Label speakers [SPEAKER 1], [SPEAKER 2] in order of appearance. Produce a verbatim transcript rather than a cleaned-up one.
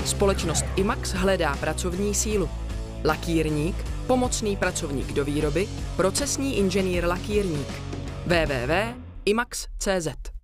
[SPEAKER 1] Společnost IMAX hledá pracovní sílu. Lakírník, pomocný pracovník do výroby, procesní inženýr lakírník. w w w tečka imax tečka cz